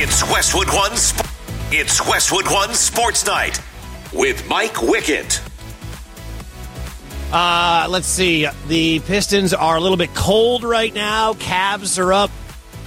It's Westwood One Sports Night with Mike Wickett. Let's see. The Pistons are a little bit cold right now. Cavs are up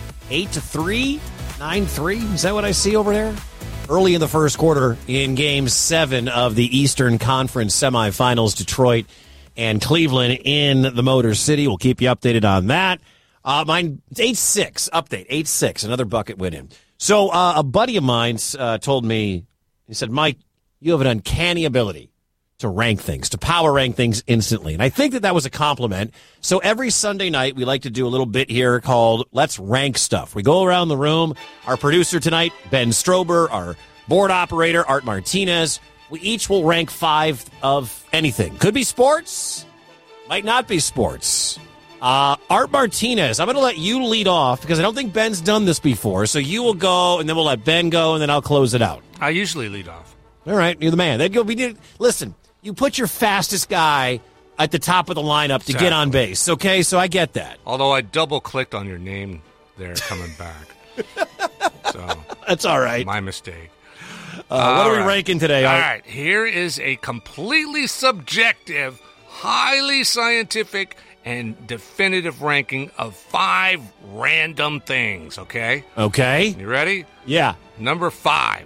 8-3, 9-3. Is that what I see over there? Early in the first quarter in Game 7 of the Eastern Conference semifinals, Detroit and Cleveland in the Motor City. We'll keep you updated on that. Mine, 8-6, update, 8-6. Another bucket went in. So a buddy of mine told me, he said, Mike, you have an uncanny ability to rank things, to power rank things instantly. And I think that was a compliment. So every Sunday night, we like to do a little bit here called Let's Rank Stuff. We go around the room. Our producer tonight, Ben Strober, our board operator, Art Martinez. We each will rank 5 of anything. Could be sports, might not be sports. Art Martinez, I'm going to let you lead off because I don't think Ben's done this before. So you will go, and then we'll let Ben go, and then I'll close it out. I usually lead off. All right, you're the man. Listen, you put your fastest guy at the top of the lineup to get on base, okay? So I get that. Although I double-clicked on your name there coming back. So that's all right. My mistake. What are we ranking today, Art? All right, here is a completely subjective, highly scientific, and definitive ranking of 5 random things, okay? Okay. You ready? Yeah. Number 5,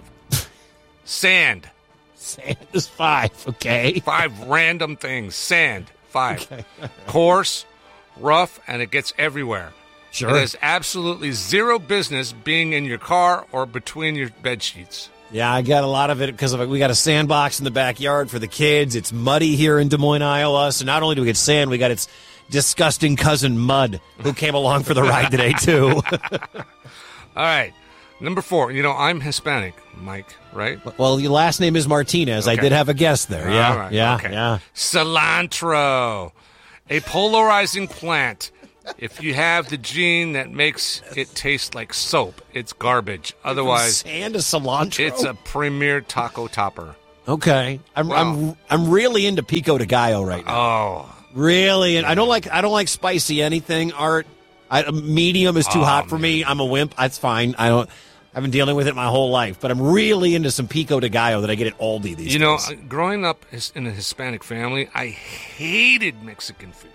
sand. Sand is 5, okay? 5 random things. Sand, 5. Okay. Coarse, rough, and it gets everywhere. Sure. It has absolutely zero business being in your car or between your bed sheets. Yeah, I got a lot of it because we got a sandbox in the backyard for the kids. It's muddy here in Des Moines, Iowa. So not only do we get sand, we got its disgusting cousin Mud, who came along for the ride today, too. All right. Number 4. You know, I'm Hispanic, Mike, right? Well, your last name is Martinez. Okay. I did have a guess there. Yeah, all right. yeah, Okay. yeah. Cilantro, a polarizing plant. If you have the gene that makes it taste like soap, it's garbage. Otherwise, sand is cilantro. It's a premier taco topper. Okay, I'm really into pico de gallo right now. Oh, really? And I don't like spicy anything. Art, medium is too hot for me. I'm a wimp. That's fine. I've been dealing with it my whole life, but I'm really into some pico de gallo that I get at Aldi these days. You know, growing up in a Hispanic family, I hated Mexican food.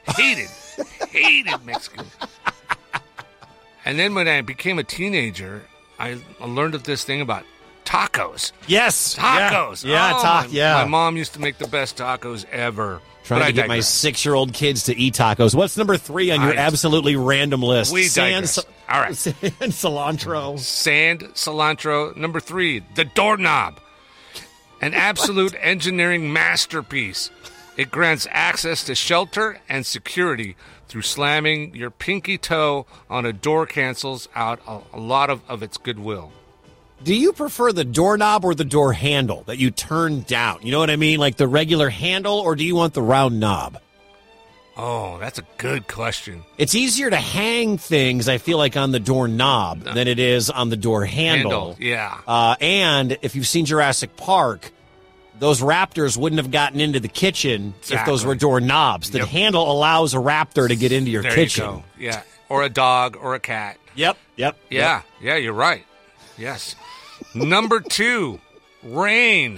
Hated Mexican. And then when I became a teenager, I learned of this thing about tacos. Yes. Tacos. Yeah. My mom used to make the best tacos ever. Trying to get my 6-year-old kids to eat tacos. What's number 3 on your absolutely random list? We digress. All right. Sand, cilantro. Sand, cilantro. Number 3, the doorknob. An absolute engineering masterpiece. It grants access to shelter and security through slamming your pinky toe on a door cancels out a lot of its goodwill. Do you prefer the doorknob or the door handle that you turn down? You know what I mean? Like the regular handle, or do you want the round knob? Oh, that's a good question. It's easier to hang things, I feel like, on the doorknob than it is on the door handle. Yeah. And if you've seen Jurassic Park, those raptors wouldn't have gotten into the kitchen if those were doorknobs. The handle allows a raptor to get into your kitchen. You go. Yeah. Or a dog or a cat. Yep. Yeah, you're right. Yes. Number 2, rain.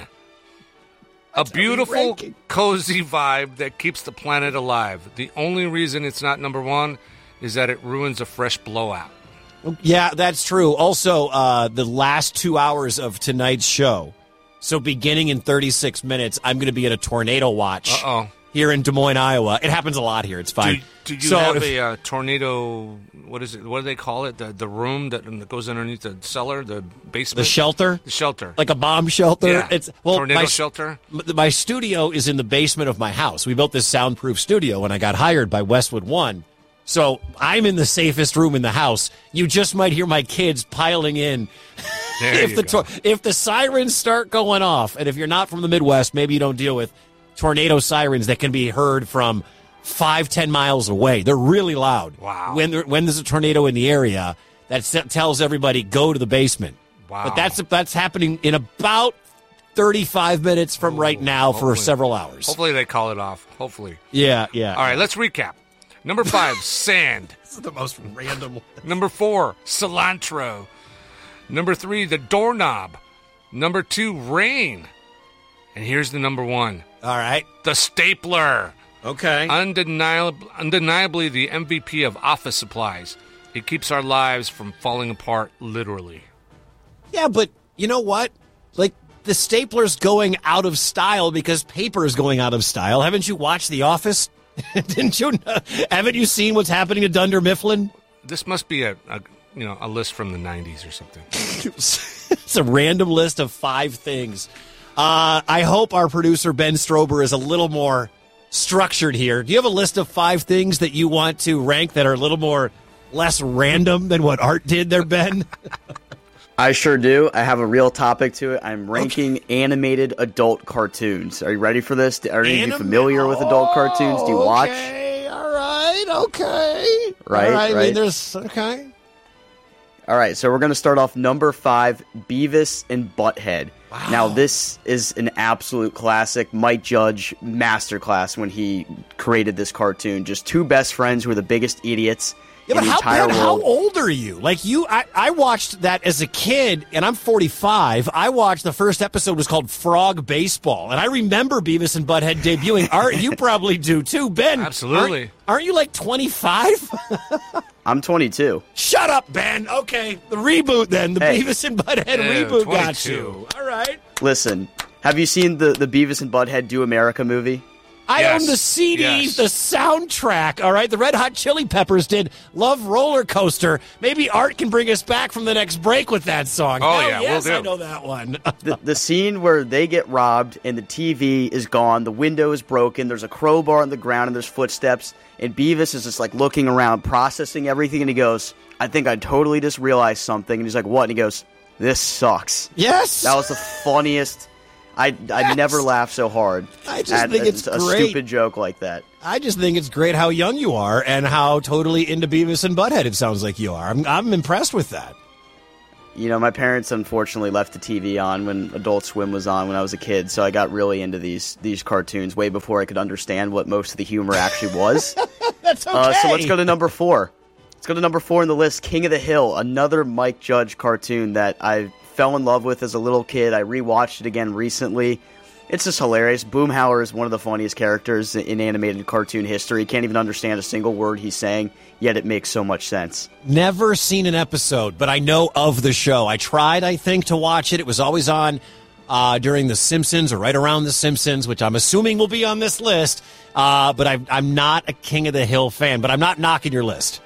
A beautiful, cozy vibe that keeps the planet alive. The only reason it's not number 1 is that it ruins a fresh blowout. Yeah, that's true. Also, the last 2 hours of tonight's show. So beginning in 36 minutes, I'm going to be at a tornado watch here in Des Moines, Iowa. It happens a lot here. It's fine. Do you have a tornado, what is it? What do they call it? The room that goes underneath the cellar, the basement? The shelter? The shelter. Like a bomb shelter? Yeah. Tornado shelter? My studio is in the basement of my house. We built this soundproof studio when I got hired by Westwood One. So I'm in the safest room in the house. You just might hear my kids piling in. If the sirens start going off, and if you're not from the Midwest, maybe you don't deal with tornado sirens that can be heard from 5-10 miles away. They're really loud. Wow. When there's a tornado in the area, that tells everybody go to the basement. Wow. But that's happening in about 35 minutes from right now for several hours. Hopefully they call it off. Hopefully. Yeah. All right, let's recap. Number 5, sand. This is the most random one. Number 4, cilantro. Number 3, the doorknob. Number 2, rain. And here's the number 1. All right. The stapler. Okay. Undeniably the MVP of office supplies. It keeps our lives from falling apart, literally. Yeah, but you know what? Like, the stapler's going out of style because paper is going out of style. Haven't you watched The Office? Didn't you? Haven't you seen what's happening to Dunder Mifflin? This must be a list from the 90s or something. It's a random list of 5 things. I hope our producer, Ben Strober, is a little more structured here. Do you have a list of 5 things that you want to rank that are a little more less random than what Art did there, Ben? I sure do. I have a real topic to it. I'm ranking animated adult cartoons. Are you ready for this? Are you familiar with adult cartoons? Do you watch? Okay, all right, okay. Right, all right. I mean, right. Okay. All right, so we're going to start off number 5, Beavis and Butthead. Wow. Now, this is an absolute classic. Mike Judge masterclass when he created this cartoon. Just 2 best friends who are the biggest idiots in the entire world. How old are you? Like, I watched that as a kid, and I'm 45. I watched the first episode was called Frog Baseball, and I remember Beavis and Butthead debuting. Art, you probably do too, Ben. Absolutely. Aren't you like 25? I'm 22. Shut up, Ben. Okay, the reboot then. The Beavis and Butthead reboot 22. got you. All right. Listen, have you seen the Beavis and Butthead Do America movie? I Yes. own the CD, Yes. the soundtrack, all right? The Red Hot Chili Peppers did Love Roller Coaster. Maybe Art can bring us back from the next break with that song. Oh, Hell yeah, yes, will do. I know that one. The scene where they get robbed and the TV is gone, the window is broken, there's a crowbar on the ground and there's footsteps, and Beavis is just like looking around, processing everything, and he goes, I think I totally just realized something. And he's like, what? And he goes, this sucks. Yes. That was the funniest. I never laughed so hard. I just at think it's a great. stupid joke like that. I just think it's great how young you are and how totally into Beavis and Butthead it sounds like you are. I'm impressed with that. You know, my parents unfortunately left the TV on when Adult Swim was on when I was a kid, so I got really into these cartoons way before I could understand what most of the humor actually was. That's okay. So let's go to number 4. Let's go to number 4 in the list, King of the Hill, another Mike Judge cartoon that I fell in love with as a little kid. I rewatched it again recently. It's just hilarious. Boomhauer is one of the funniest characters in animated cartoon history. Can't even understand a single word he's saying, yet it makes so much sense. Never seen an episode, but I know of the show. I tried, I think, to watch it. It was always on during The Simpsons or right around The Simpsons, which I'm assuming will be on this list. But I'm not a King of the Hill fan, but I'm not knocking your list.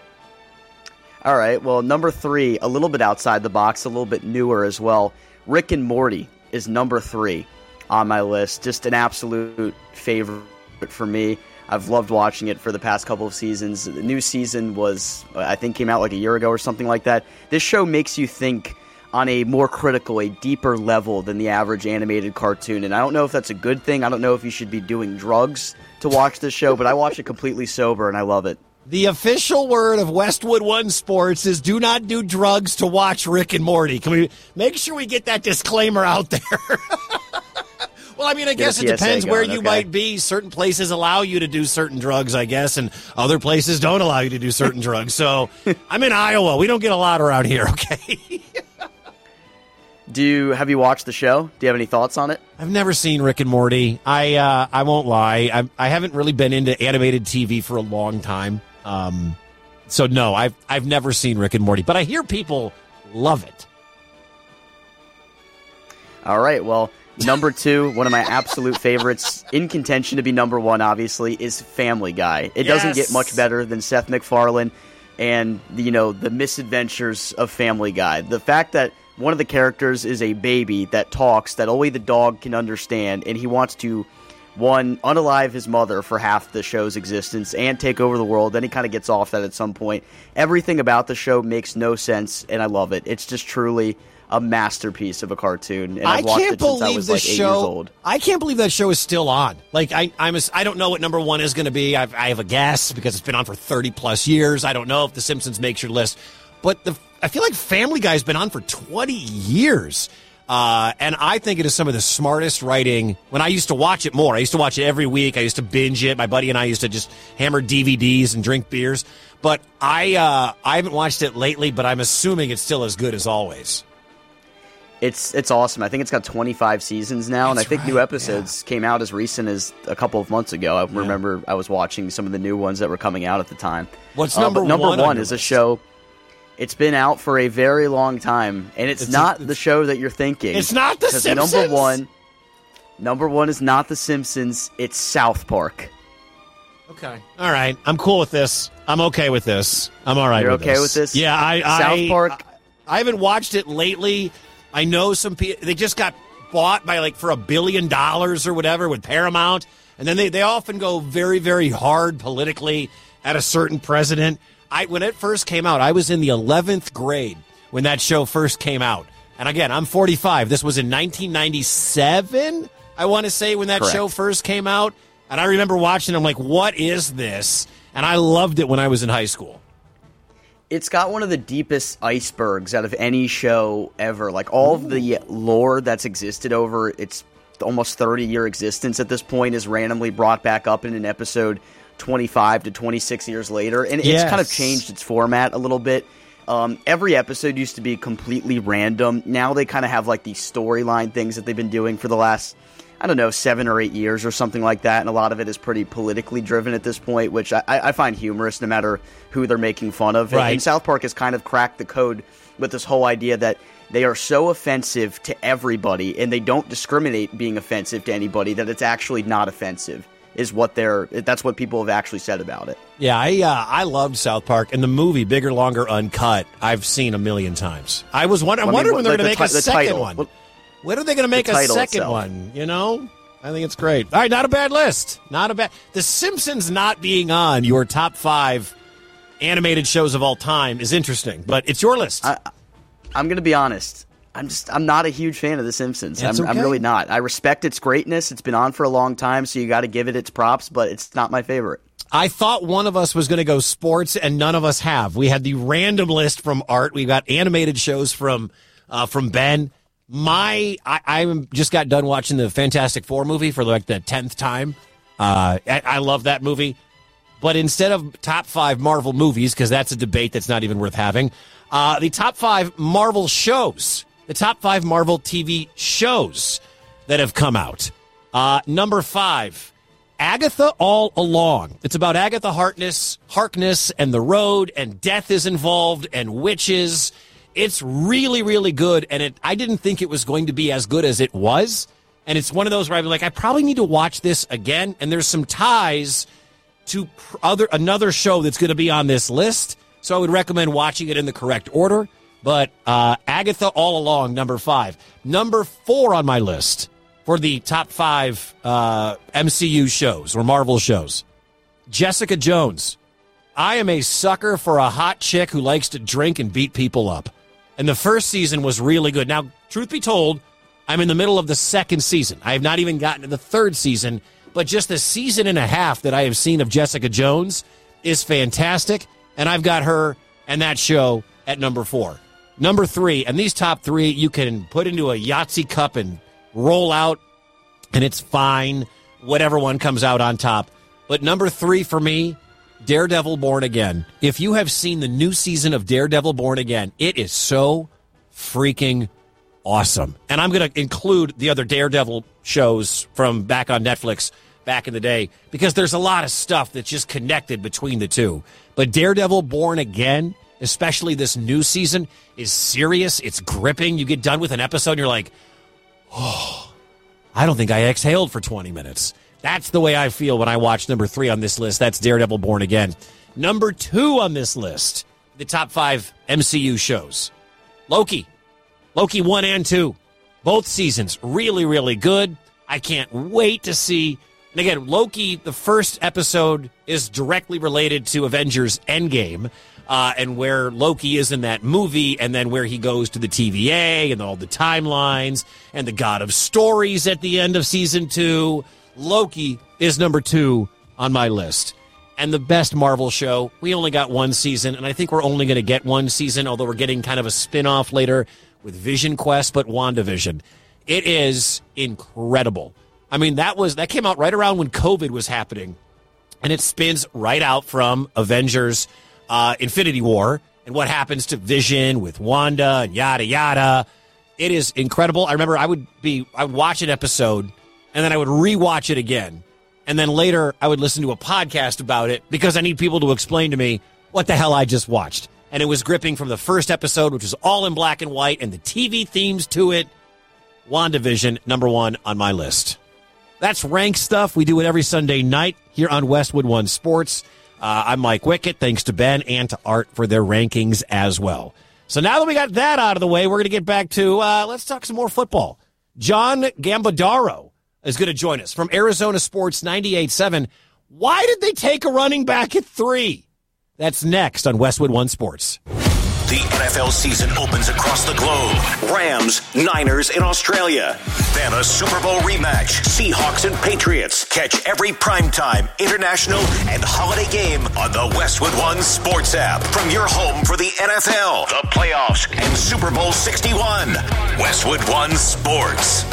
All right, well, number 3, a little bit outside the box, a little bit newer as well. Rick and Morty is number 3 on my list. Just an absolute favorite for me. I've loved watching it for the past couple of seasons. The new season was, I think, came out like a year ago or something like that. This show makes you think on a more critical, a deeper level than the average animated cartoon. And I don't know if that's a good thing. I don't know if you should be doing drugs to watch this show, but I watch it completely sober and I love it. The official word of Westwood One Sports is do not do drugs to watch Rick and Morty. Can we make sure we get that disclaimer out there? Well, I mean, I guess it depends where you might be. Certain places allow you to do certain drugs, I guess, and other places don't allow you to do certain drugs. So I'm in Iowa. We don't get a lot around here, okay? Have you watched the show? Do you have any thoughts on it? I've never seen Rick and Morty. I won't lie. I haven't really been into animated TV for a long time. So no, I've never seen Rick and Morty, but I hear people love it. All right, well, number 2, one of my absolute favorites, in contention to be number 1, obviously, is Family Guy. It doesn't get much better than Seth MacFarlane and the misadventures of Family Guy. The fact that one of the characters is a baby that talks, that only the dog can understand, and he wants to, one, unalive his mother for half the show's existence and take over the world. Then he kind of gets off that at some point. Everything about the show makes no sense, and I love it. It's just truly a masterpiece of a cartoon, and I've watched it since I was like 8 years old. I can't believe that show is still on. Like, I don't know what number 1 is going to be. I have a guess because it's been on for 30-plus years. I don't know if The Simpsons makes your list. But I feel like Family Guy's been on for 20 years. And I think it is some of the smartest writing. When I used to watch it more, I used to watch it every week. I used to binge it. My buddy and I used to just hammer DVDs and drink beers. But I haven't watched it lately, but I'm assuming it's still as good as always. It's awesome. I think it's got 25 seasons now, and I think new episodes came out as recent as a couple of months ago. I remember I was watching some of the new ones that were coming out at the time. What's number one? Number one is a show. It's been out for a very long time, and it's not the show that you're thinking. It's not The Simpsons? Number one is not The Simpsons. It's South Park. Okay. All right. I'm cool with this. I'm okay with this. I'm all right You're with this. okay with this? Yeah, South Park. I haven't watched it lately. I know some people, they just got bought by for $1 billion or whatever with Paramount. And then they often go very, very hard politically at a certain president. When it first came out, I was in the 11th grade when that show first came out. And again, I'm 45. This was in 1997, I want to say, when that show first came out. And I remember watching, I'm like, what is this? And I loved it when I was in high school. It's got one of the deepest icebergs out of any show ever. Like, all of the lore that's existed over its almost 30-year existence at this point is randomly brought back up in an episode 25 to 26 years later. And it's kind of changed its format a little bit. Every episode used to be completely random. Now they kind of have these storyline things that they've been doing for the last, 7 or 8 years or something like that, and a lot of it is pretty politically driven at this point, which I find humorous no matter who they're making fun of. Right. And South Park has kind of cracked the code with this whole idea that they are so offensive to everybody, and they don't discriminate being offensive to anybody, that it's actually not offensive, that's what people have actually said about it. Yeah, I loved South Park, and the movie Bigger, Longer, Uncut, I've seen a million times. I'm wondering when they're going to make a second one. When are they going to make a second one? I think it's great. All right, not a bad list. The Simpsons not being on your top 5 animated shows of all time is interesting, but it's your list. I'm going to be honest. I'm not a huge fan of The Simpsons. Okay. I'm really not. I respect its greatness. It's been on for a long time, so you got to give it its props, but it's not my favorite. I thought one of us was going to go sports, and none of us have. We had the random list from Art. We got animated shows from Ben. I just got done watching the Fantastic Four movie for the 10th time. I love that movie. But instead of top 5 Marvel movies, because that's a debate that's not even worth having, the top 5 Marvel shows, the top 5 Marvel TV shows that have come out. Number 5, Agatha All Along. It's about Agatha Harkness and the road, and death is involved, and witches. It's really, really good, and I didn't think it was going to be as good as it was. And it's one of those where I'm like, I probably need to watch this again. And there's some ties to another show that's going to be on this list, so I would recommend watching it in the correct order. But Agatha All Along, number 5. Number 4 on my list for the top 5 MCU shows or Marvel shows, Jessica Jones. I am a sucker for a hot chick who likes to drink and beat people up. And the first season was really good. Now, truth be told, I'm in the middle of the second season. I have not even gotten to the third season, but just the season and a half that I have seen of Jessica Jones is fantastic. And I've got her and that show at number 4. Number 3, and these top 3 you can put into a Yahtzee cup and roll out, and it's fine. Whatever one comes out on top. But number 3 for me, Daredevil Born Again. If you have seen the new season of Daredevil Born Again, it is so freaking awesome. And I'm going to include the other Daredevil shows from back on Netflix back in the day, because there's a lot of stuff that's just connected between the two. But Daredevil Born Again, especially this new season, is serious. It's gripping. You get done with an episode and you're like, oh, I don't think I exhaled for 20 minutes. That's the way I feel when I watch number 3 on this list. That's Daredevil Born Again. Number 2 on this list, the top 5 MCU shows. Loki 1 and 2. Both seasons really, really good. I can't wait to see. And again, Loki, the first episode is directly related to Avengers Endgame, and where Loki is in that movie, and then where he goes to the TVA and all the timelines and the God of Stories at the end of season 2. Loki is number 2 on my list. And the best Marvel show, we only got 1 season, and I think we're only going to get 1 season, although we're getting kind of a spin-off later with Vision Quest, but WandaVision. It is incredible. I mean, that came out right around when COVID was happening, and it spins right out from Avengers Infinity War and what happens to Vision with Wanda and yada, yada. It is incredible. I remember I would watch an episode, and then I would rewatch it again. And then later, I would listen to a podcast about it because I need people to explain to me what the hell I just watched. And it was gripping from the first episode, which was all in black and white, and the TV themes to it. WandaVision, number one on my list. That's ranked stuff. We do it every Sunday night here on Westwood One Sports. I'm Mike Wickett. Thanks to Ben and to Art for their rankings as well. So now that we got that out of the way, we're going to get back to, let's talk some more football. John Gambadaro is going to join us from Arizona Sports 98.7. Why did they take a running back at 3? That's next on Westwood One Sports. The NFL season opens across the globe. Rams, Niners in Australia. Then a Super Bowl rematch. Seahawks and Patriots. Catch every primetime, international, and holiday game on the Westwood One Sports app. From your home for the NFL, the playoffs, and Super Bowl 61. Westwood One Sports.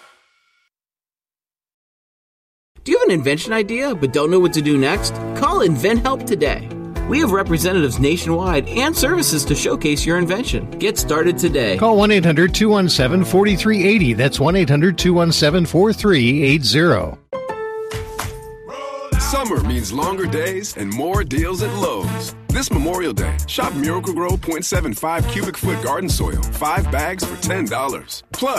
Do you have an invention idea but don't know what to do next? Call InventHelp today. We have representatives nationwide and services to showcase your invention. Get started today. Call 1-800-217-4380. That's 1-800-217-4380. Summer means longer days and more deals at Lowe's. This Memorial Day, shop Miracle-Gro 0.75 cubic foot garden soil, 5 bags for $10. Plus,